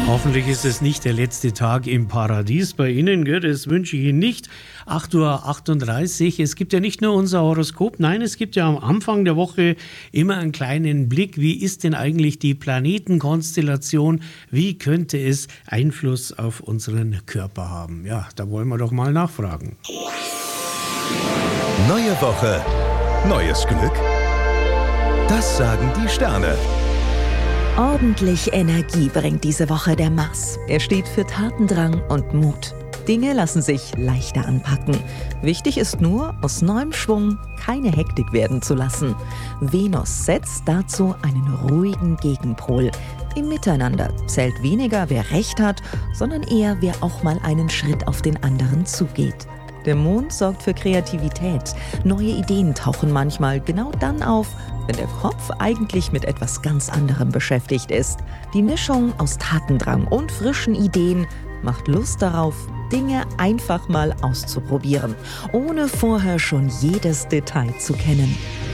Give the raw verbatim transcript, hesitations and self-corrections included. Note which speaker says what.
Speaker 1: Hoffentlich ist es nicht der letzte Tag im Paradies bei Ihnen, gell? Das wünsche ich Ihnen nicht. acht Uhr achtunddreißig, es gibt ja nicht nur unser Horoskop, nein, es gibt ja am Anfang der Woche immer einen kleinen Blick, wie ist denn eigentlich die Planetenkonstellation, wie könnte es Einfluss auf unseren Körper haben? Ja, da wollen wir doch mal nachfragen.
Speaker 2: Neue Woche, neues Glück? Das sagen die Sterne.
Speaker 3: Ordentlich Energie bringt diese Woche der Mars. Er steht für Tatendrang und Mut. Dinge lassen sich leichter anpacken. Wichtig ist nur, aus neuem Schwung keine Hektik werden zu lassen. Venus setzt dazu einen ruhigen Gegenpol. Im Miteinander zählt weniger, wer Recht hat, sondern eher, wer auch mal einen Schritt auf den anderen zugeht. Der Mond sorgt für Kreativität. Neue Ideen tauchen manchmal genau dann auf, wenn der Kopf eigentlich mit etwas ganz anderem beschäftigt ist. Die Mischung aus Tatendrang und frischen Ideen macht Lust darauf, Dinge einfach mal auszuprobieren, ohne vorher schon jedes Detail zu kennen.